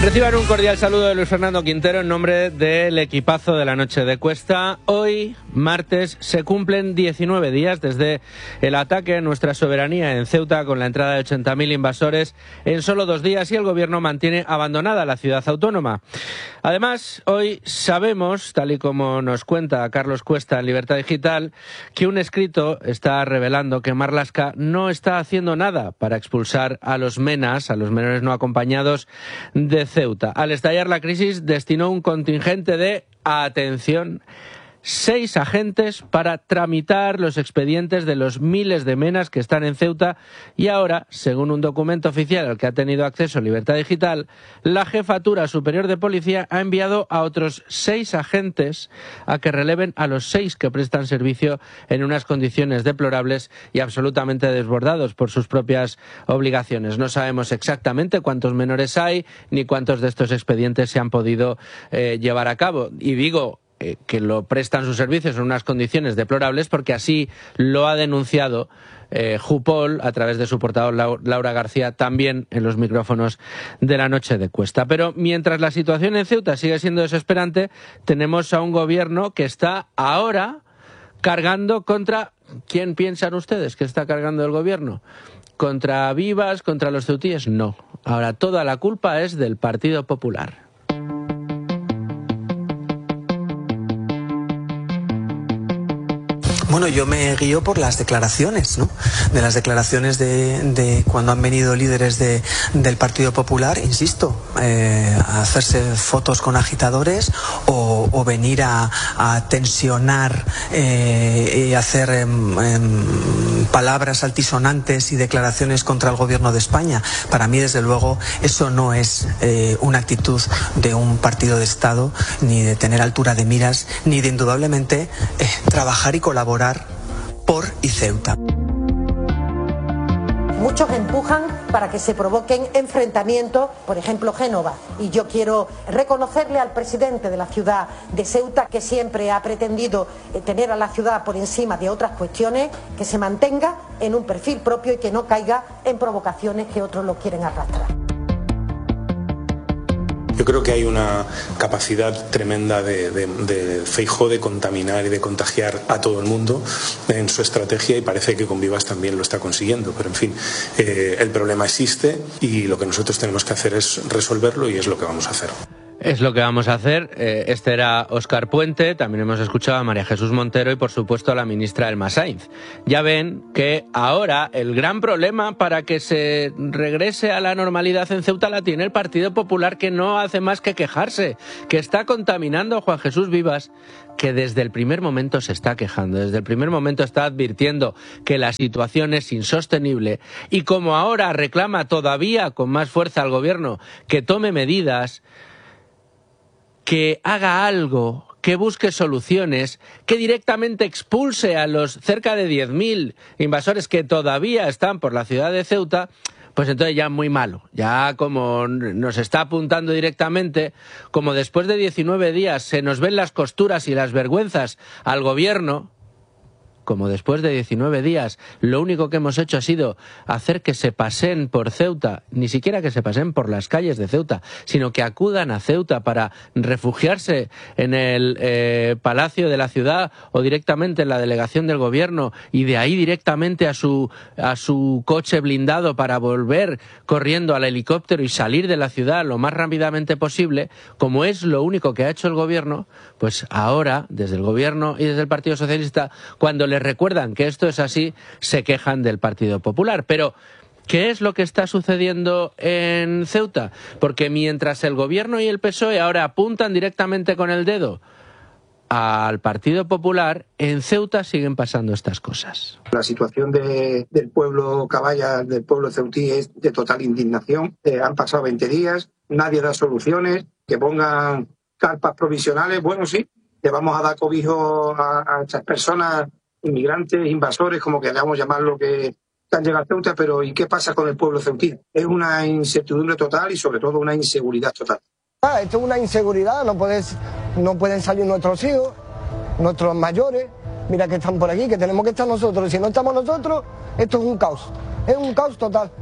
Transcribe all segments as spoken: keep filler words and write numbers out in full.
Reciban un cordial saludo de Luis Fernando Quintero en nombre del equipazo de la noche de Cuesta. Hoy, martes, se cumplen diecinueve días desde el ataque a nuestra soberanía en Ceuta con la entrada de ochenta mil invasores en solo dos días y el gobierno mantiene abandonada la ciudad autónoma. Además, hoy sabemos, tal y como nos cuenta Carlos Cuesta en Libertad Digital, que un escrito está revelando que Marlaska no está haciendo nada para expulsar a los menas, a los menores no acompañados de Ceuta. Al estallar la crisis destinó un contingente de, atención, seis agentes para tramitar los expedientes de los miles de menas que están en Ceuta y ahora, según un documento oficial al que ha tenido acceso Libertad Digital, la Jefatura Superior de Policía ha enviado a otros seis agentes a que releven a los seis que prestan servicio en unas condiciones deplorables y absolutamente desbordados por sus propias obligaciones. No sabemos exactamente cuántos menores hay ni cuántos de estos expedientes se han podido eh, llevar a cabo. Y digo que lo prestan sus servicios en unas condiciones deplorables porque así lo ha denunciado eh, Jupol a través de su portavoz Laura García también en los micrófonos de la noche de Cuesta. Pero mientras la situación en Ceuta sigue siendo desesperante, tenemos a un gobierno que está ahora cargando contra... ¿Quién piensan ustedes que está cargando el gobierno? ¿Contra Vivas? ¿Contra los ceutíes? No. Ahora toda la culpa es del Partido Popular. Bueno, yo me guío por las declaraciones, ¿no? De las declaraciones de, de cuando han venido líderes de, del Partido Popular, insisto, eh, a hacerse fotos con agitadores o, o venir a, a tensionar eh, y hacer eh, eh, palabras altisonantes y declaraciones contra el gobierno de España. Para mí, desde luego, eso no es eh, una actitud de un partido de Estado, ni de tener altura de miras, ni de indudablemente eh, trabajar y colaborar por y Ceuta. Muchos empujan para que se provoquen enfrentamientos, por ejemplo Génova, y yo quiero reconocerle al presidente de la ciudad de Ceuta, que siempre ha pretendido tener a la ciudad por encima de otras cuestiones, que se mantenga en un perfil propio y que no caiga en provocaciones que otros lo quieren arrastrar. Yo creo que hay una capacidad tremenda de, de, de Feijóo de contaminar y de contagiar a todo el mundo en su estrategia y parece que con Vivas también lo está consiguiendo. Pero en fin, eh, el problema existe y lo que nosotros tenemos que hacer es resolverlo y es lo que vamos a hacer. Es lo que vamos a hacer. Este era Óscar Puente, también hemos escuchado a María Jesús Montero y por supuesto a la ministra Elma Sainz. Ya ven que ahora el gran problema para que se regrese a la normalidad en Ceuta la tiene el Partido Popular, que no hace más que quejarse, que está contaminando a Juan Jesús Vivas, que desde el primer momento se está quejando, desde el primer momento está advirtiendo que la situación es insostenible y como ahora reclama todavía con más fuerza al gobierno que tome medidas, que haga algo, que busque soluciones, que directamente expulse a los cerca de diez mil invasores que todavía están por la ciudad de Ceuta, pues entonces ya muy malo. Ya como nos está apuntando directamente, como después de diecinueve días se nos ven las costuras y las vergüenzas al gobierno, como después de diecinueve días lo único que hemos hecho ha sido hacer que se paseen por Ceuta, ni siquiera que se paseen por las calles de Ceuta, sino que acudan a Ceuta para refugiarse en el eh, Palacio de la Ciudad o directamente en la delegación del gobierno y de ahí directamente a su, a su coche blindado para volver corriendo al helicóptero y salir de la ciudad lo más rápidamente posible, como es lo único que ha hecho el gobierno, pues ahora, desde el gobierno y desde el Partido Socialista, cuando les recuerdan que esto es así, se quejan del Partido Popular. Pero ¿qué es lo que está sucediendo en Ceuta? Porque mientras el gobierno y el P S O E ahora apuntan directamente con el dedo al Partido Popular, en Ceuta siguen pasando estas cosas. La situación de, del pueblo caballa, del pueblo ceutí, es de total indignación. Eh, han pasado veinte días, nadie da soluciones, que pongan carpas provisionales. Bueno, sí, le vamos a dar cobijo a, a estas personas, inmigrantes, invasores, como queramos llamarlo, que han llegado a Ceuta, pero ¿y qué pasa con el pueblo ceutí? Es una incertidumbre total y sobre todo una inseguridad total. Ah, esto es una inseguridad, no, puedes, no pueden salir nuestros hijos, nuestros mayores, mira que están por aquí, que tenemos que estar nosotros, si no estamos nosotros, esto es un caos, es un caos total.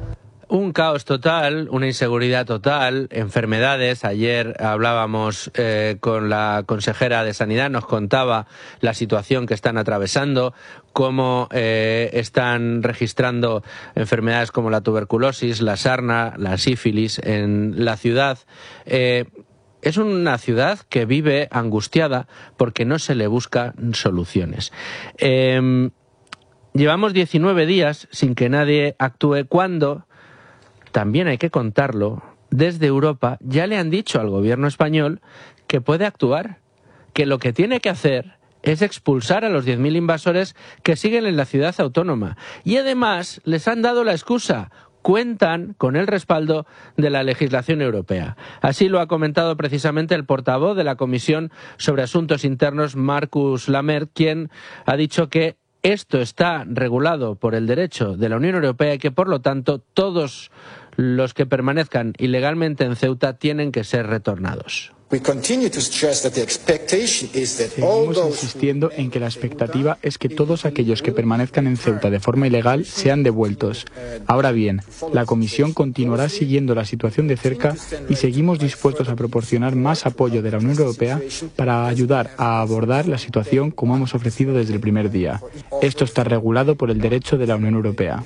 Un caos total, una inseguridad total, enfermedades. Ayer hablábamos eh, con la consejera de Sanidad, nos contaba la situación que están atravesando, cómo eh, están registrando enfermedades como la tuberculosis, la sarna, la sífilis en la ciudad. Eh, es una ciudad que vive angustiada porque no se le buscan soluciones. Eh, llevamos diecinueve días sin que nadie actúe cuando... También hay que contarlo, desde Europa ya le han dicho al gobierno español que puede actuar, que lo que tiene que hacer es expulsar a los diez mil invasores que siguen en la ciudad autónoma. Y además les han dado la excusa, cuentan con el respaldo de la legislación europea. Así lo ha comentado precisamente el portavoz de la Comisión sobre Asuntos Internos, Marcus Lamert, quien ha dicho que esto está regulado por el derecho de la Unión Europea y que, por lo tanto, todos los que permanezcan ilegalmente en Ceuta tienen que ser retornados. Seguimos insistiendo en que la expectativa es que todos aquellos que permanezcan en Ceuta de forma ilegal sean devueltos. Ahora bien, la Comisión continuará siguiendo la situación de cerca y seguimos dispuestos a proporcionar más apoyo de la Unión Europea para ayudar a abordar la situación como hemos ofrecido desde el primer día. Esto está regulado por el derecho de la Unión Europea.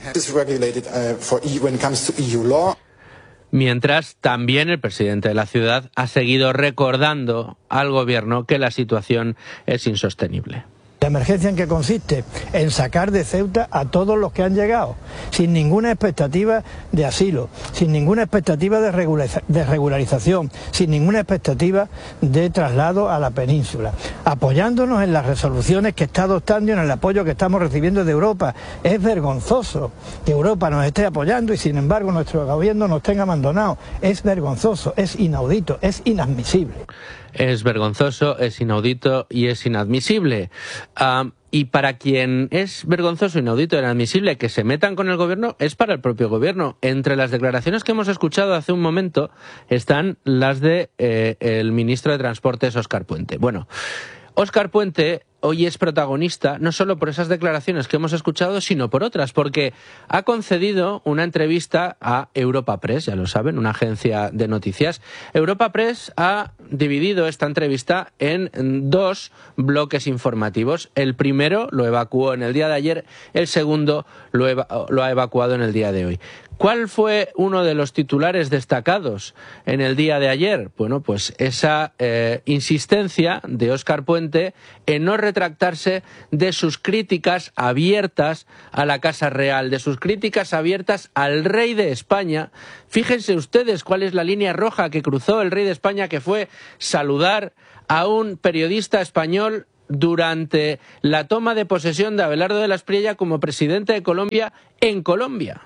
Mientras, también el presidente de la ciudad ha seguido recordando al gobierno que la situación es insostenible. La emergencia en que consiste en sacar de Ceuta a todos los que han llegado, sin ninguna expectativa de asilo, sin ninguna expectativa de, regulariza de regularización, sin ninguna expectativa de traslado a la península, apoyándonos en las resoluciones que está adoptando y en el apoyo que estamos recibiendo de Europa. Es vergonzoso que Europa nos esté apoyando y sin embargo nuestro gobierno nos tenga abandonado. Es vergonzoso, es inaudito, es inadmisible. Es vergonzoso, es inaudito y es inadmisible. Uh, y para quien es vergonzoso, inaudito e inadmisible que se metan con el gobierno, es para el propio gobierno. Entre las declaraciones que hemos escuchado hace un momento están las de eh, el ministro de Transportes, Óscar Puente. Bueno, Óscar Puente hoy es protagonista no solo por esas declaraciones que hemos escuchado, sino por otras, porque ha concedido una entrevista a Europa Press, ya lo saben, una agencia de noticias. Europa Press ha dividido esta entrevista en dos bloques informativos. El primero lo evacuó en el día de ayer, el segundo lo, eva lo ha evacuado en el día de hoy. ¿Cuál fue uno de los titulares destacados en el día de ayer? Bueno, pues esa eh, insistencia de Óscar Puente en no retractarse de sus críticas abiertas a la Casa Real, de sus críticas abiertas al rey de España. Fíjense ustedes cuál es la línea roja que cruzó el rey de España, que fue saludar a un periodista español durante la toma de posesión de Abelardo de la Espriella como presidente de Colombia en Colombia.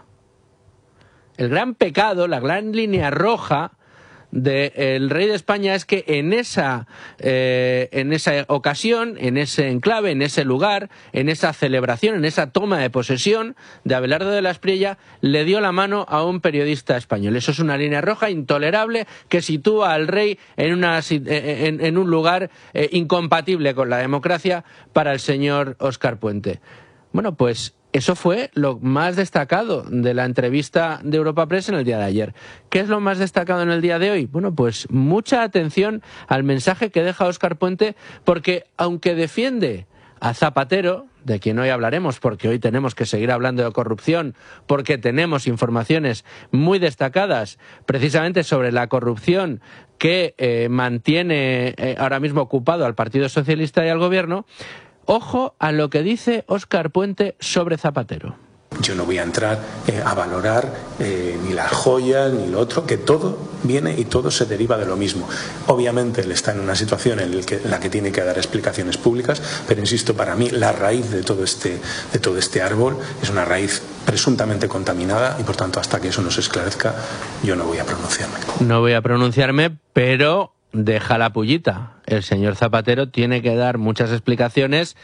El gran pecado, la gran línea roja del rey de España es que en esa, eh, en esa ocasión, en ese enclave, en ese lugar, en esa celebración, en esa toma de posesión de Abelardo de la Espriella, le dio la mano a un periodista español. Eso es una línea roja intolerable que sitúa al rey en, una, en, en un lugar eh, incompatible con la democracia para el señor Óscar Puente. Bueno, pues eso fue lo más destacado de la entrevista de Europa Press en el día de ayer. ¿Qué es lo más destacado en el día de hoy? Bueno, pues mucha atención al mensaje que deja Óscar Puente, porque aunque defiende a Zapatero, de quien hoy hablaremos, porque hoy tenemos que seguir hablando de corrupción, porque tenemos informaciones muy destacadas precisamente sobre la corrupción que eh, mantiene eh, ahora mismo ocupado al Partido Socialista y al Gobierno. Ojo a lo que dice Óscar Puente sobre Zapatero. Yo no voy a entrar eh, a valorar eh, ni las joyas ni lo otro, que todo viene y todo se deriva de lo mismo. Obviamente él está en una situación en, el que, en la que tiene que dar explicaciones públicas, pero insisto, para mí la raíz de todo este, de todo este árbol es una raíz presuntamente contaminada y por tanto hasta que eso no se esclarezca yo no voy a pronunciarme. No voy a pronunciarme, pero deja la pullita. El señor Zapatero tiene que dar muchas explicaciones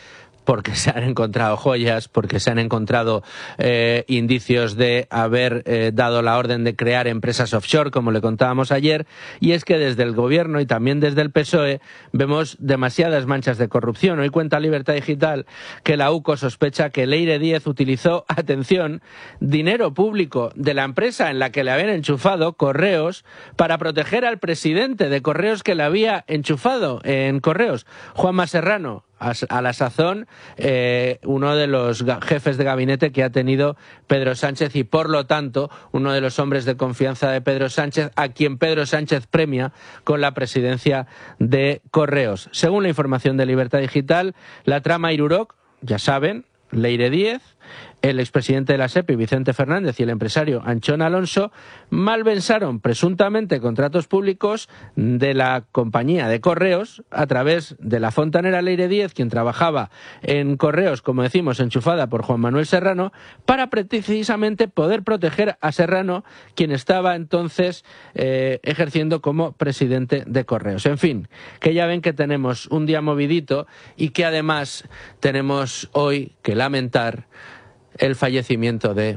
porque se han encontrado joyas, porque se han encontrado eh, indicios de haber eh, dado la orden de crear empresas offshore, como le contábamos ayer, y es que desde el Gobierno y también desde el P S O E vemos demasiadas manchas de corrupción. Hoy cuenta Libertad Digital que la U C O sospecha que Leire Díez utilizó, atención, dinero público de la empresa en la que le habían enchufado, Correos, para proteger al presidente de Correos que le había enchufado en Correos, Juanma Serrano. A la sazón, eh, uno de los jefes de gabinete que ha tenido Pedro Sánchez y, por lo tanto, uno de los hombres de confianza de Pedro Sánchez, a quien Pedro Sánchez premia con la presidencia de Correos. Según la información de Libertad Digital, la trama Iruroc, ya saben, Leire Díez, el expresidente de la SEPI, Vicente Fernández, y el empresario Anchón Alonso malversaron presuntamente contratos públicos de la compañía de Correos a través de la fontanera Leire Díez, quien trabajaba en Correos, como decimos, enchufada por Juan Manuel Serrano, para precisamente poder proteger a Serrano, quien estaba entonces eh, ejerciendo como presidente de Correos. En fin, que ya ven que tenemos un día movidito y que además tenemos hoy que lamentar el fallecimiento de...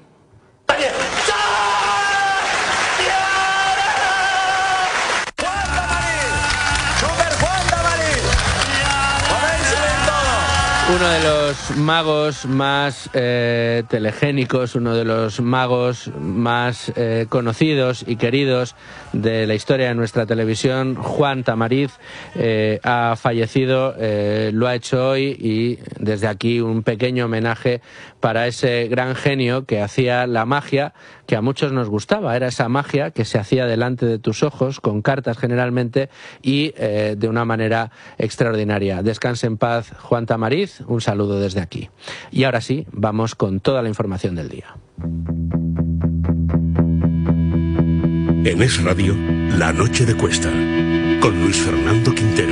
Uno de los magos más eh, telegénicos, uno de los magos más eh, conocidos y queridos de la historia de nuestra televisión, Juan Tamariz, eh, ha fallecido, eh, lo ha hecho hoy, y desde aquí un pequeño homenaje para ese gran genio que hacía la magia que a muchos nos gustaba. Era esa magia que se hacía delante de tus ojos, con cartas generalmente, y eh, de una manera extraordinaria. Descanse en paz, Juan Tamariz, un saludo desde aquí. Y ahora sí, vamos con toda la información del día. En Es Radio, La Noche de Cuesta, con Luis Fernando Quintero.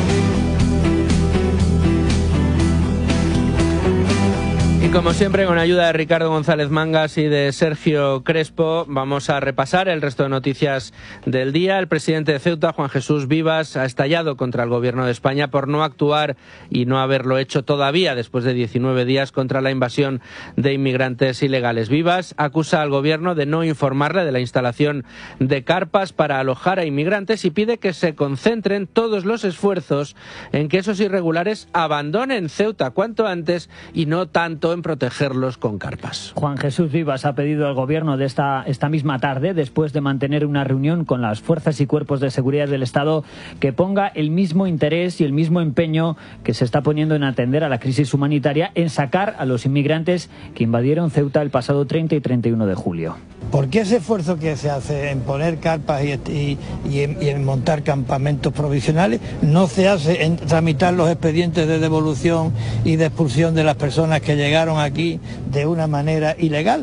Y como siempre, con ayuda de Ricardo González Mangas y de Sergio Crespo, vamos a repasar el resto de noticias del día. El presidente de Ceuta, Juan Jesús Vivas, ha estallado contra el Gobierno de España por no actuar y no haberlo hecho todavía después de diecinueve días contra la invasión de inmigrantes ilegales. Vivas acusa al Gobierno de no informarle de la instalación de carpas para alojar a inmigrantes y pide que se concentren todos los esfuerzos en que esos irregulares abandonen Ceuta cuanto antes y no tanto en protegerlos con carpas. Juan Jesús Vivas ha pedido al Gobierno de esta, esta misma tarde, después de mantener una reunión con las fuerzas y cuerpos de seguridad del Estado, que ponga el mismo interés y el mismo empeño que se está poniendo en atender a la crisis humanitaria, en sacar a los inmigrantes que invadieron Ceuta el pasado treinta y treinta y uno de julio. ¿Por qué ese esfuerzo que se hace en poner carpas y, y, y, en, y en montar campamentos provisionales no se hace en tramitar los expedientes de devolución y de expulsión de las personas que llegaron aquí de una manera ilegal?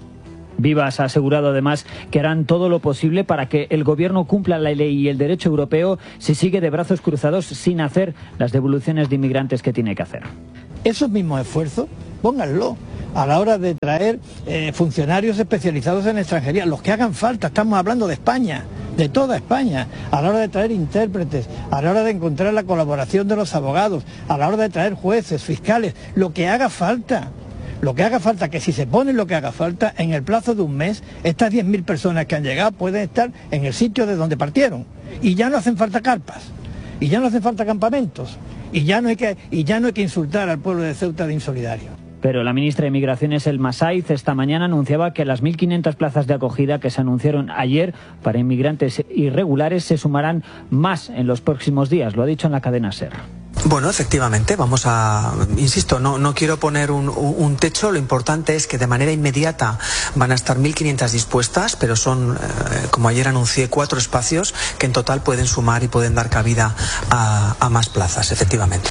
Vivas ha asegurado además que harán todo lo posible para que el Gobierno cumpla la ley y el derecho europeo si sigue de brazos cruzados sin hacer las devoluciones de inmigrantes que tiene que hacer. Esos mismos esfuerzos, pónganlo a la hora de traer eh, funcionarios especializados en extranjería, los que hagan falta. Estamos hablando de España, de toda España, a la hora de traer intérpretes, a la hora de encontrar la colaboración de los abogados, a la hora de traer jueces, fiscales, lo que haga falta. Lo que haga falta, que si se pone lo que haga falta, en el plazo de un mes, estas diez mil personas que han llegado pueden estar en el sitio de donde partieron. Y ya no hacen falta carpas, y ya no hacen falta campamentos, y ya no hay que, y ya no hay que insultar al pueblo de Ceuta de insolidario. Pero la ministra de Migraciones, Elma Saiz, esta mañana anunciaba que las mil quinientas plazas de acogida que se anunciaron ayer para inmigrantes irregulares se sumarán más en los próximos días. Lo ha dicho en la cadena SER. Bueno, efectivamente, vamos a, insisto, no, no quiero poner un, un techo, lo importante es que de manera inmediata van a estar mil quinientas dispuestas, pero son, eh, como ayer anuncié, cuatro espacios que en total pueden sumar y pueden dar cabida a, a más plazas, efectivamente.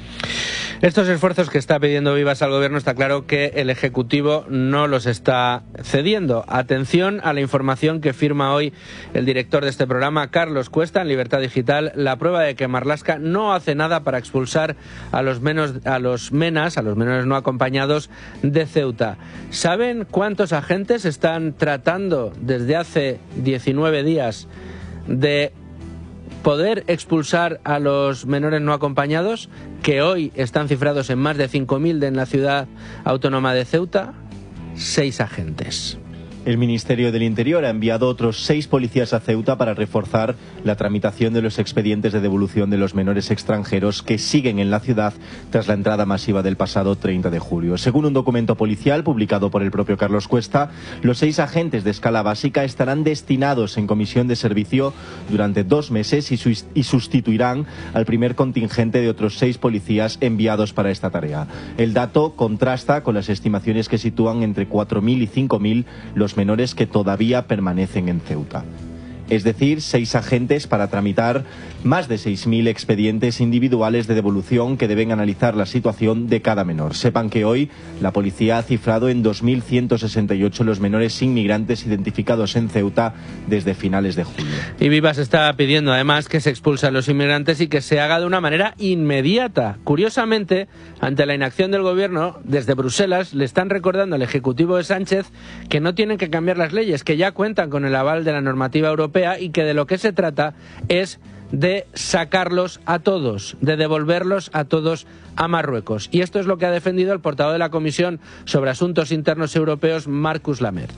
Estos esfuerzos que está pidiendo Vivas al Gobierno, está claro que el Ejecutivo no los está cediendo. Atención a la información que firma hoy el director de este programa, Carlos Cuesta, en Libertad Digital, la prueba de que Marlaska no hace nada para expulsar a los, menos, a los menas, a los menores no acompañados de Ceuta. ¿Saben cuántos agentes están tratando desde hace diecinueve días de poder expulsar a los menores no acompañados, que hoy están cifrados en más de cinco mil en la ciudad autónoma de Ceuta, seis agentes. El Ministerio del Interior ha enviado otros seis policías a Ceuta para reforzar la tramitación de los expedientes de devolución de los menores extranjeros que siguen en la ciudad tras la entrada masiva del pasado treinta de julio. Según un documento policial publicado por el propio Carlos Cuesta, los seis agentes de escala básica estarán destinados en comisión de servicio durante dos meses y, su- y sustituirán al primer contingente de otros seis policías enviados para esta tarea. El dato contrasta con las estimaciones que sitúan entre cuatro mil y cinco mil los menores que todavía permanecen en Ceuta. Es decir, seis agentes para tramitar más de seis mil expedientes individuales de devolución que deben analizar la situación de cada menor. Sepan que hoy la policía ha cifrado en dos mil ciento sesenta y ocho los menores inmigrantes identificados en Ceuta desde finales de julio. Y Vivas está pidiendo además que se expulsen a los inmigrantes y que se haga de una manera inmediata. Curiosamente, ante la inacción del gobierno, desde Bruselas le están recordando al Ejecutivo de Sánchez que no tienen que cambiar las leyes, que ya cuentan con el aval de la normativa europea y que de lo que se trata es de sacarlos a todos, de devolverlos a todos a Marruecos. Y esto es lo que ha defendido el portavoz de la Comisión sobre Asuntos Internos Europeos, Marcus Lamert.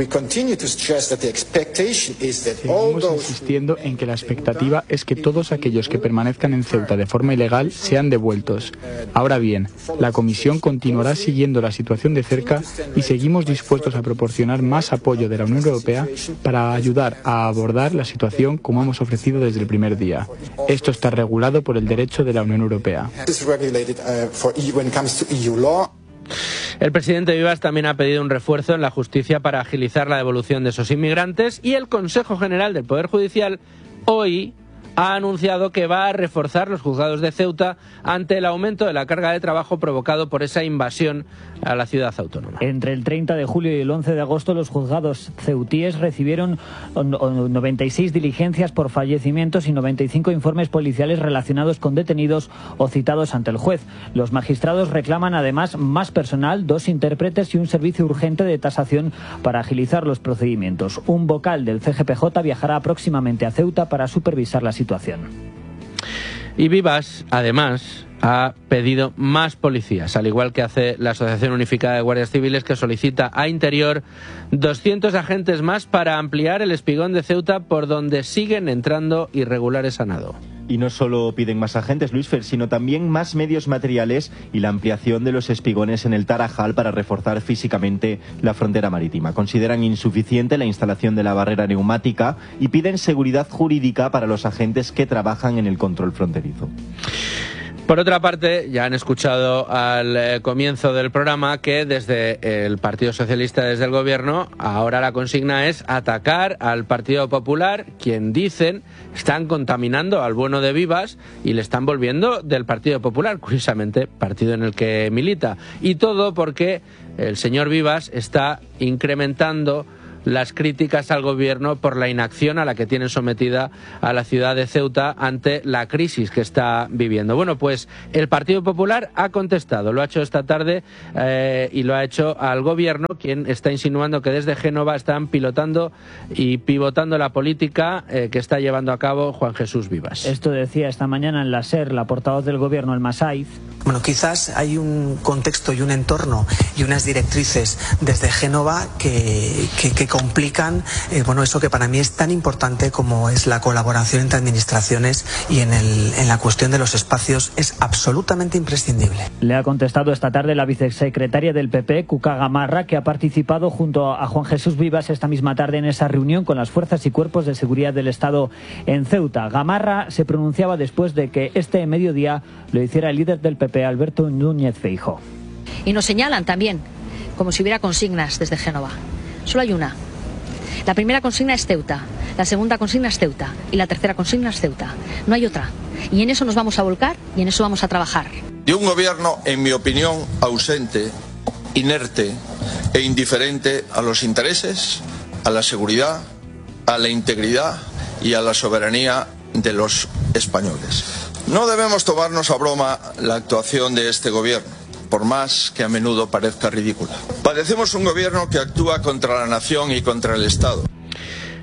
Seguimos insistiendo en que la expectativa es que todos aquellos que permanezcan en Ceuta de forma ilegal sean devueltos. Ahora bien, la Comisión continuará siguiendo la situación de cerca y seguimos dispuestos a proporcionar más apoyo de la Unión Europea para ayudar a abordar la situación como hemos ofrecido desde el primer día. Esto está regulado por el derecho de la Unión Europea. El presidente Vivas también ha pedido un refuerzo en la justicia para agilizar la devolución de esos inmigrantes y el Consejo General del Poder Judicial hoy ha anunciado que va a reforzar los juzgados de Ceuta ante el aumento de la carga de trabajo provocado por esa invasión a la ciudad autónoma. Entre el treinta de julio y el once de agosto, los juzgados ceutíes recibieron noventa y seis diligencias por fallecimientos y noventa y cinco informes policiales relacionados con detenidos o citados ante el juez. Los magistrados reclaman además más personal, dos intérpretes y un servicio urgente de tasación para agilizar los procedimientos. Un vocal del C G P J viajará próximamente a Ceuta para supervisar la situación. Y Vivas, además, ha pedido más policías, al igual que hace la Asociación Unificada de Guardias Civiles, que solicita a Interior doscientos agentes más para ampliar el espigón de Ceuta por donde siguen entrando irregulares a nado. Y no solo piden más agentes, Luis Fer, sino también más medios materiales y la ampliación de los espigones en el Tarajal para reforzar físicamente la frontera marítima. Consideran insuficiente la instalación de la barrera neumática y piden seguridad jurídica para los agentes que trabajan en el control fronterizo. Por otra parte, ya han escuchado al eh, comienzo del programa que desde el Partido Socialista, desde el Gobierno, ahora la consigna es atacar al Partido Popular, quien dicen están contaminando al bueno de Vivas y le están volviendo del Partido Popular, curiosamente, partido en el que milita. Y todo porque el señor Vivas está incrementando las críticas al gobierno por la inacción a la que tienen sometida a la ciudad de Ceuta ante la crisis que está viviendo. Bueno, pues el Partido Popular ha contestado, lo ha hecho esta tarde eh, y lo ha hecho al gobierno, quien está insinuando que desde Génova están pilotando y pivotando la política eh, que está llevando a cabo Juan Jesús Vivas. Esto decía esta mañana en la SER la portavoz del gobierno, el Masaiz. Bueno, quizás hay un contexto y un entorno y unas directrices desde Génova que, que, que complican eh, bueno, eso que para mí es tan importante como es la colaboración entre administraciones y en, el, en la cuestión de los espacios es absolutamente imprescindible. Le ha contestado esta tarde la vicesecretaria del P P, Cuca Gamarra, que ha participado junto a Juan Jesús Vivas esta misma tarde en esa reunión con las fuerzas y cuerpos de seguridad del Estado en Ceuta. Gamarra se pronunciaba después de que este mediodía lo hiciera el líder del P P, Alberto Núñez Feijóo. Y nos señalan también como si hubiera consignas desde Génova. Solo hay una. La primera consigna es Ceuta, la segunda consigna es Ceuta y la tercera consigna es Ceuta. No hay otra. Y en eso nos vamos a volcar y en eso vamos a trabajar. De un gobierno, en mi opinión, ausente, inerte e indiferente a los intereses, a la seguridad, a la integridad y a la soberanía de los españoles. No debemos tomarnos a broma la actuación de este gobierno, por más que a menudo parezca ridícula. Padecemos un gobierno que actúa contra la nación y contra el Estado.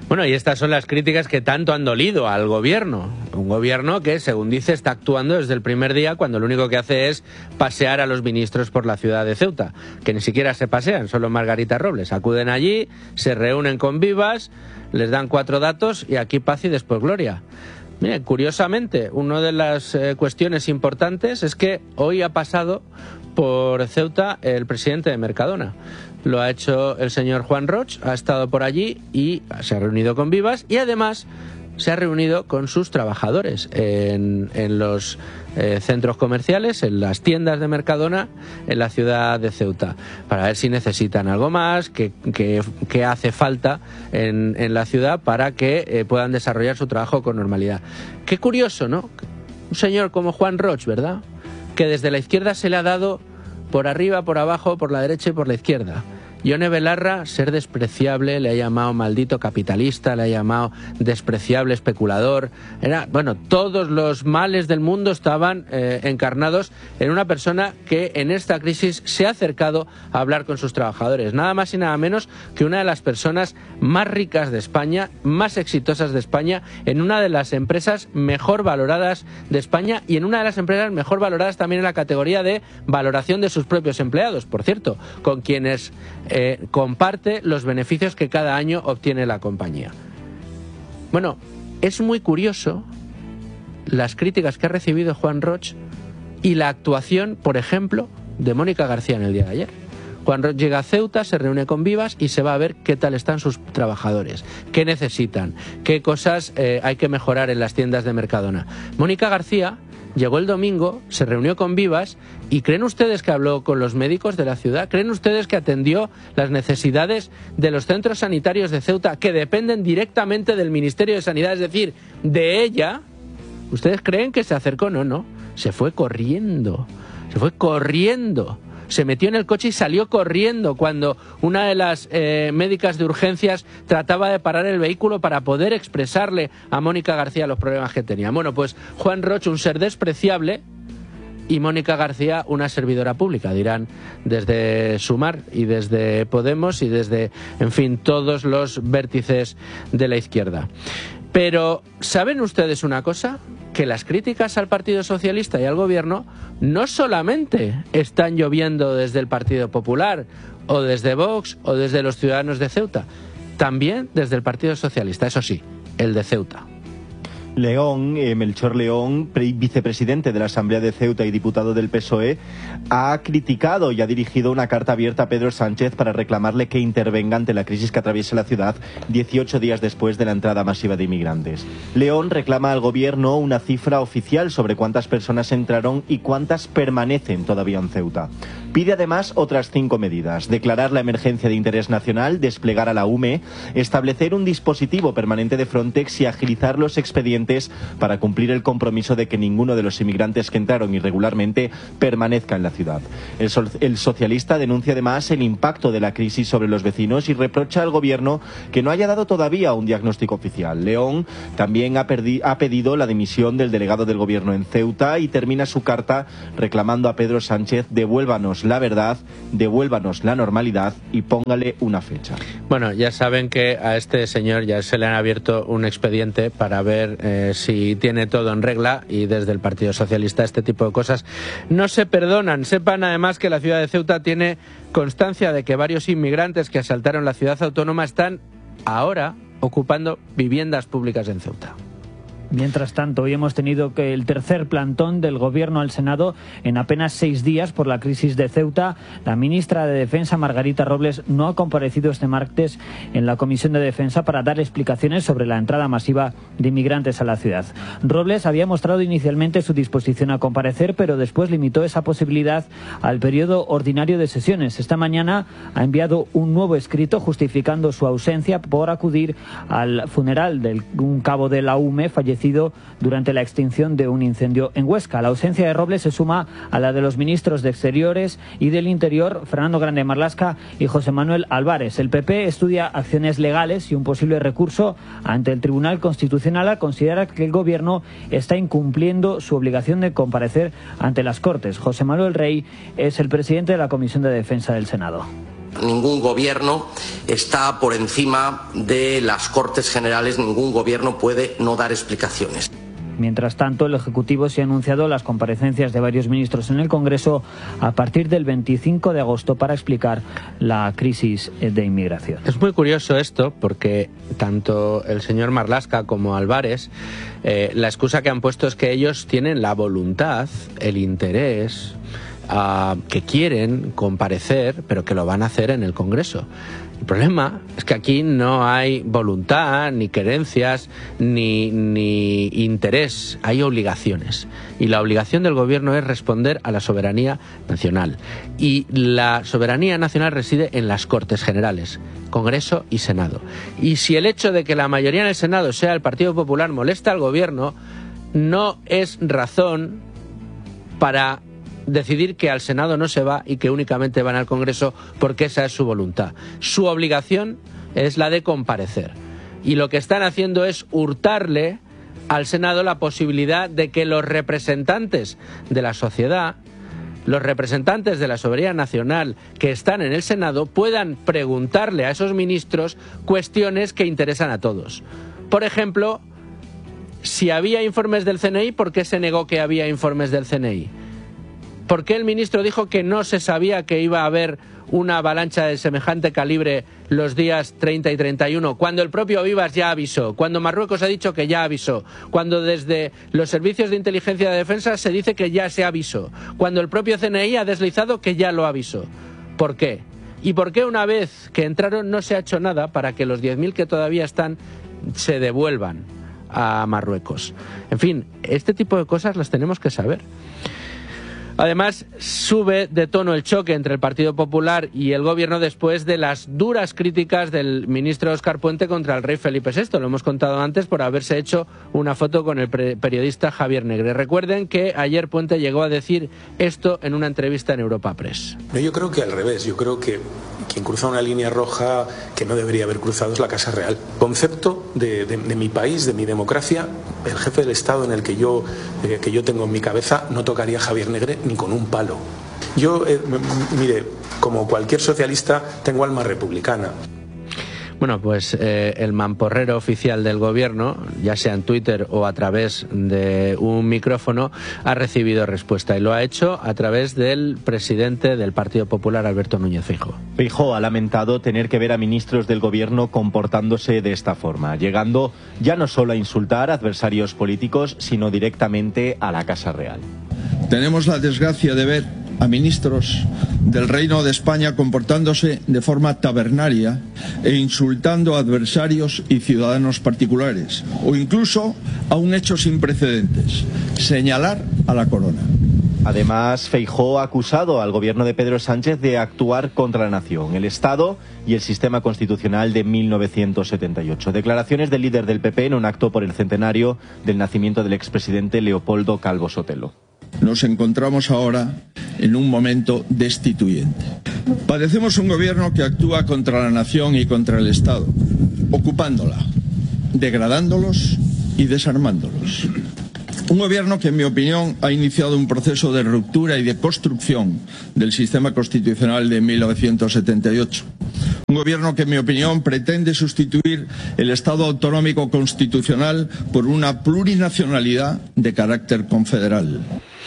Bueno, y estas son las críticas que tanto han dolido al gobierno. Un gobierno que, según dice, está actuando desde el primer día cuando lo único que hace es pasear a los ministros por la ciudad de Ceuta, que ni siquiera se pasean, solo Margarita Robles. Acuden allí, se reúnen con Vivas, les dan cuatro datos y aquí paz y después gloria. Mire, curiosamente, una de las eh, cuestiones importantes es que hoy ha pasado por Ceuta el presidente de Mercadona. Lo ha hecho el señor Juan Roch, ha estado por allí y se ha reunido con Vivas y además se ha reunido con sus trabajadores en, en los eh, centros comerciales, en las tiendas de Mercadona, en la ciudad de Ceuta, para ver si necesitan algo más, qué, qué, qué hace falta en, en la ciudad para que eh, puedan desarrollar su trabajo con normalidad. Qué curioso, ¿no? Un señor como Juan Roch, ¿verdad?, que desde la izquierda se le ha dado por arriba, por abajo, por la derecha y por la izquierda. Ione Belarra, ser despreciable, le ha llamado maldito capitalista, le ha llamado despreciable especulador. Era, bueno, todos los males del mundo estaban eh, encarnados en una persona que en esta crisis se ha acercado a hablar con sus trabajadores. Nada más y nada menos que una de las personas más ricas de España, más exitosas de España, en una de las empresas mejor valoradas de España y en una de las empresas mejor valoradas también en la categoría de valoración de sus propios empleados, por cierto, con quienes Eh, comparte los beneficios que cada año obtiene la compañía. Bueno, es muy curioso las críticas que ha recibido Juan Roch y la actuación, por ejemplo, de Mónica García en el día de ayer. Juan Roch llega a Ceuta, se reúne con Vivas y se va a ver qué tal están sus trabajadores, qué necesitan, qué cosas eh, hay que mejorar en las tiendas de Mercadona. Mónica García llegó el domingo, se reunió con Vivas y ¿creen ustedes que habló con los médicos de la ciudad? ¿Creen ustedes que atendió las necesidades de los centros sanitarios de Ceuta que dependen directamente del Ministerio de Sanidad, es decir, de ella? ¿Ustedes creen que se acercó? No, no, se fue corriendo, se fue corriendo. Se metió en el coche y salió corriendo cuando una de las eh, médicas de urgencias trataba de parar el vehículo para poder expresarle a Mónica García los problemas que tenía. Bueno, pues Juan Roch, un ser despreciable, y Mónica García, una servidora pública, dirán desde Sumar y desde Podemos y desde, en fin, todos los vértices de la izquierda. Pero, ¿saben ustedes una cosa? Que las críticas al Partido Socialista y al Gobierno no solamente están lloviendo desde el Partido Popular o desde Vox o desde los ciudadanos de Ceuta, también desde el Partido Socialista, eso sí, el de Ceuta. León, eh, Melchor León, vicepresidente de la Asamblea de Ceuta y diputado del P S O E, ha criticado y ha dirigido una carta abierta a Pedro Sánchez para reclamarle que intervenga ante la crisis que atraviesa la ciudad dieciocho días después de la entrada masiva de inmigrantes. León reclama al gobierno una cifra oficial sobre cuántas personas entraron y cuántas permanecen todavía en Ceuta. Pide además otras cinco medidas: declarar la emergencia de interés nacional, desplegar a la U M E, establecer un dispositivo permanente de Frontex y agilizar los expedientes para cumplir el compromiso de que ninguno de los inmigrantes que entraron irregularmente permanezca en la ciudad. El, so el socialista denuncia además el impacto de la crisis sobre los vecinos y reprocha al gobierno que no haya dado todavía un diagnóstico oficial. León también ha, ha pedido la dimisión del delegado del gobierno en Ceuta y termina su carta reclamando a Pedro Sánchez: devuélvanos la verdad, devuélvanos la normalidad y póngale una fecha. Bueno, ya saben que a este señor ya se le han abierto un expediente para ver eh, si tiene todo en regla, y desde el Partido Socialista este tipo de cosas no se perdonan. Sepan además que la ciudad de Ceuta tiene constancia de que varios inmigrantes que asaltaron la ciudad autónoma están ahora ocupando viviendas públicas en Ceuta. Mientras tanto, hoy hemos tenido que el tercer plantón del Gobierno al Senado en apenas seis días por la crisis de Ceuta. La ministra de Defensa, Margarita Robles, no ha comparecido este martes en la Comisión de Defensa para dar explicaciones sobre la entrada masiva de inmigrantes a la ciudad. Robles había mostrado inicialmente su disposición a comparecer, pero después limitó esa posibilidad al periodo ordinario de sesiones. Esta mañana ha enviado un nuevo escrito justificando su ausencia por acudir al funeral de un cabo de la U M E fallecido durante la extinción de un incendio en Huesca. La ausencia de Robles se suma a la de los ministros de Exteriores y del Interior, Fernando Grande Marlaska y José Manuel Álvarez. El P P estudia acciones legales y un posible recurso ante el Tribunal Constitucional al considerar que el Gobierno está incumpliendo su obligación de comparecer ante las Cortes. José Manuel Rey es el presidente de la Comisión de Defensa del Senado. Ningún gobierno está por encima de las Cortes Generales, ningún gobierno puede no dar explicaciones. Mientras tanto, el Ejecutivo se ha anunciado las comparecencias de varios ministros en el Congreso a partir del veinticinco de agosto para explicar la crisis de inmigración. Es muy curioso esto porque tanto el señor Marlaska como Álvarez, eh, la excusa que han puesto es que ellos tienen la voluntad, el interés, uh, que quieren comparecer, pero que lo van a hacer en el Congreso. El problema es que aquí no hay voluntad, ni querencias, ni, ni interés, hay obligaciones. Y la obligación del gobierno es responder a la soberanía nacional. Y la soberanía nacional reside en las Cortes Generales, Congreso y Senado. Y si el hecho de que la mayoría en el Senado sea el Partido Popular molesta al gobierno, no es razón para decidir que al Senado no se va y que únicamente van al Congreso porque esa es su voluntad. Su obligación es la de comparecer. Y lo que están haciendo es hurtarle al Senado la posibilidad de que los representantes de la sociedad, los representantes de la soberanía nacional que están en el Senado, puedan preguntarle a esos ministros cuestiones que interesan a todos. Por ejemplo, si había informes del C N I, ¿por qué se negó que había informes del C N I? ¿Por qué el ministro dijo que no se sabía que iba a haber una avalancha de semejante calibre los días treinta y treinta y uno, cuando el propio Vivas ya avisó, cuando Marruecos ha dicho que ya avisó, cuando desde los servicios de inteligencia de defensa se dice que ya se avisó, cuando el propio C N I ha deslizado que ya lo avisó? ¿Por qué? ¿Y por qué una vez que entraron no se ha hecho nada para que los diez mil que todavía están se devuelvan a Marruecos? En fin, este tipo de cosas las tenemos que saber. Además, sube de tono el choque entre el Partido Popular y el Gobierno después de las duras críticas del ministro Óscar Puente contra el rey Felipe sexto. Lo hemos contado antes por haberse hecho una foto con el periodista Javier Negre. Recuerden que ayer Puente llegó a decir esto en una entrevista en Europa Press. No, yo creo que al revés. Yo creo que quien cruza una línea roja que no debería haber cruzado es la Casa Real. Concepto de, de, de mi país, de mi democracia, el jefe del Estado en el que yo, eh, que yo tengo en mi cabeza no tocaría a Javier Negre ni con un palo. Yo, eh, mire, como cualquier socialista, tengo alma republicana. Bueno, pues eh, el mamporrero oficial del gobierno, ya sea en Twitter o a través de un micrófono, ha recibido respuesta y lo ha hecho a través del presidente del Partido Popular, Alberto Núñez Feijóo. Feijóo ha lamentado tener que ver a ministros del gobierno comportándose de esta forma, llegando ya no solo a insultar a adversarios políticos, sino directamente a la Casa Real. Tenemos la desgracia de ver a ministros del Reino de España comportándose de forma tabernaria e insultando a adversarios y ciudadanos particulares, o incluso a un hecho sin precedentes, señalar a la corona. Además, Feijóo ha acusado al gobierno de Pedro Sánchez de actuar contra la nación, el Estado y el sistema constitucional de mil novecientos setenta y ocho. Declaraciones del líder del P P en un acto por el centenario del nacimiento del expresidente Leopoldo Calvo Sotelo. Nos encontramos ahora en un momento destituyente. Padecemos un gobierno que actúa contra la nación y contra el Estado, ocupándola, degradándolos y desarmándolos. Un gobierno que, en mi opinión, ha iniciado un proceso de ruptura y de construcción del sistema constitucional de mil novecientos setenta y ocho. Un gobierno que, en mi opinión, pretende sustituir el Estado autonómico constitucional por una plurinacionalidad de carácter confederal.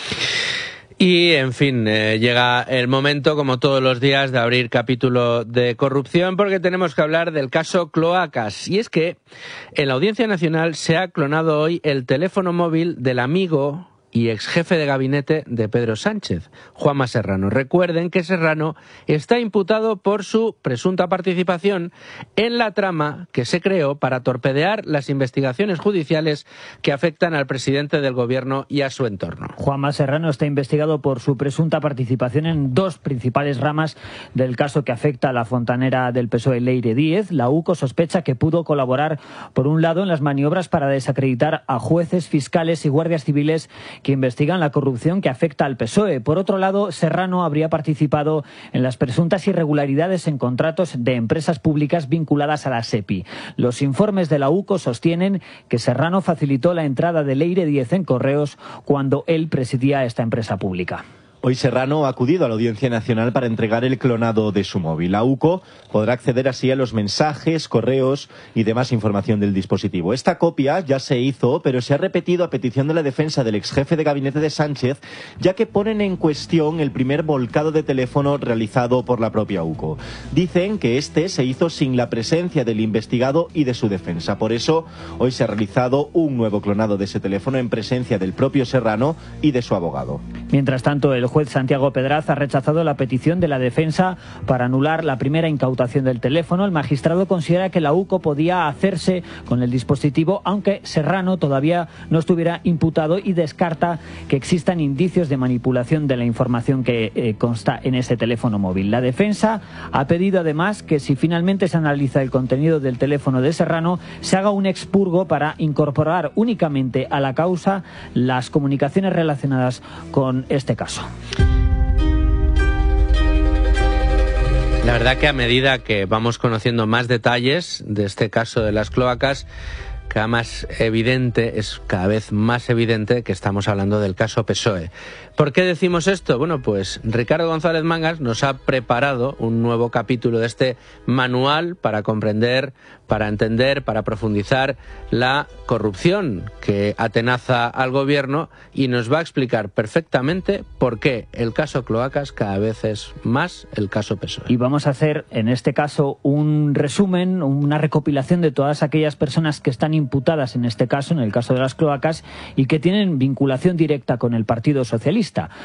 Y, en fin, eh, llega el momento, como todos los días, de abrir capítulo de corrupción, porque tenemos que hablar del caso Cloacas. Y es que en la Audiencia Nacional se ha clonado hoy el teléfono móvil del amigo y ex jefe de gabinete de Pedro Sánchez, Juanma Serrano. Recuerden que Serrano está imputado por su presunta participación en la trama que se creó para torpedear las investigaciones judiciales que afectan al presidente del gobierno y a su entorno. Juanma Serrano está investigado por su presunta participación en dos principales ramas del caso que afecta a la fontanera del P S O E, Leire Díez. La U C O sospecha que pudo colaborar, por un lado, en las maniobras para desacreditar a jueces, fiscales y guardias civiles que investigan la corrupción que afecta al P S O E. Por otro lado, Serrano habría participado en las presuntas irregularidades en contratos de empresas públicas vinculadas a la SEPI. Los informes de la U C O sostienen que Serrano facilitó la entrada de Leire Díez en Correos cuando él presidía esta empresa pública. Hoy Serrano ha acudido a la Audiencia Nacional para entregar el clonado de su móvil. La U C O podrá acceder así a los mensajes, correos y demás información del dispositivo. Esta copia ya se hizo, pero se ha repetido a petición de la defensa del exjefe de gabinete de Sánchez, ya que ponen en cuestión el primer volcado de teléfono realizado por la propia U C O. Dicen que este se hizo sin la presencia del investigado y de su defensa. Por eso, hoy se ha realizado un nuevo clonado de ese teléfono en presencia del propio Serrano y de su abogado. Mientras tanto, el juez Santiago Pedraz ha rechazado la petición de la defensa para anular la primera incautación del teléfono. El magistrado considera que la U C O podía hacerse con el dispositivo, aunque Serrano todavía no estuviera imputado, y descarta que existan indicios de manipulación de la información que eh, consta en ese teléfono móvil. La defensa ha pedido además que, si finalmente se analiza el contenido del teléfono de Serrano, se haga un expurgo para incorporar únicamente a la causa las comunicaciones relacionadas con este caso. La verdad que a medida que vamos conociendo más detalles de este caso de las cloacas, cada más evidente, es cada vez más evidente que estamos hablando del caso P S O E. ¿Por qué decimos esto? Bueno, pues Ricardo González Mangas nos ha preparado un nuevo capítulo de este manual para comprender, para entender, para profundizar la corrupción que atenaza al gobierno, y nos va a explicar perfectamente por qué el caso Cloacas cada vez es más el caso P S O E. Y vamos a hacer en este caso un resumen, una recopilación de todas aquellas personas que están imputadas en este caso, en el caso de las cloacas, y que tienen vinculación directa con el Partido Socialista.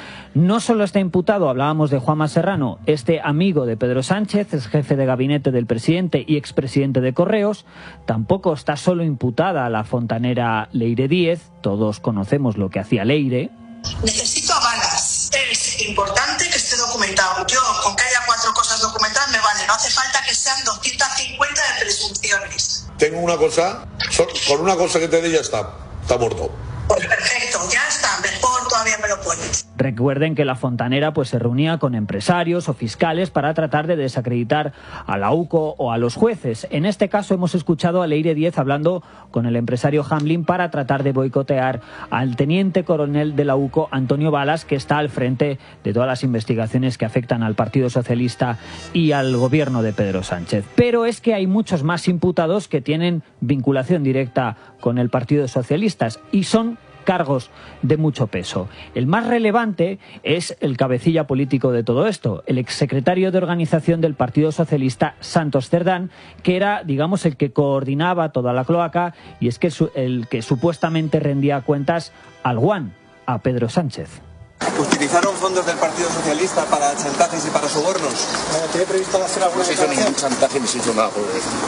No solo está imputado, hablábamos de Juanma Serrano, este amigo de Pedro Sánchez, es jefe de gabinete del presidente y expresidente de Correos. Tampoco está solo imputada la fontanera Leire Díez, todos conocemos lo que hacía Leire. Necesito avalas. Es importante que esté documentado. Yo, con que haya cuatro cosas documentadas me vale. No hace falta que sean doscientas cincuenta de presunciones. Tengo una cosa, con una cosa que te dé ya está, está muerto. Pues perfecto, ya está, mejor todavía me lo pones. Recuerden que la fontanera pues se reunía con empresarios o fiscales para tratar de desacreditar a la U C O o a los jueces. En este caso hemos escuchado a Leire Díez hablando con el empresario Hamlin para tratar de boicotear al teniente coronel de la U C O, Antonio Balas, que está al frente de todas las investigaciones que afectan al Partido Socialista y al gobierno de Pedro Sánchez. Pero es que hay muchos más imputados que tienen vinculación directa con el Partido Socialista y son cargos de mucho peso. El más relevante es el cabecilla político de todo esto, el exsecretario de organización del Partido Socialista, Santos Cerdán, que era, digamos, el que coordinaba toda la cloaca, y es que el que supuestamente rendía cuentas al Guan, a Pedro Sánchez. ¿Utilizaron fondos del Partido Socialista para chantajes y para sobornos? ¿Tiene previsto hacer alguna No se hizo ningún chantaje ni se hizo nada por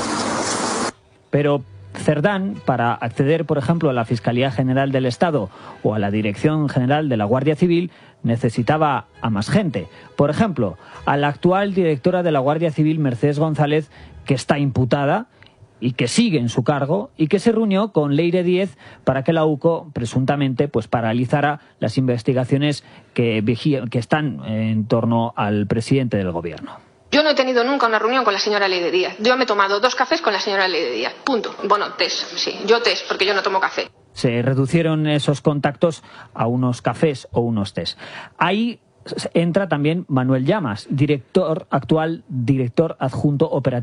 eso. Pero Cerdán, para acceder, por ejemplo, a la Fiscalía General del Estado o a la Dirección General de la Guardia Civil, necesitaba a más gente. Por ejemplo, a la actual directora de la Guardia Civil, Mercedes González, que está imputada y que sigue en su cargo, y que se reunió con Leire Díez para que la U C O presuntamente pues paralizara las investigaciones que, vigían, que están en torno al presidente del gobierno. Yo no he tenido nunca una reunión con la señora Leire Díaz. Yo me he tomado dos cafés con la señora Leire Díaz. Punto. Bueno, test, sí. Yo test, porque yo no tomo café. Se reducieron esos contactos a unos cafés o unos test. Ahí entra también Manuel Llamas, director actual, director adjunto operativo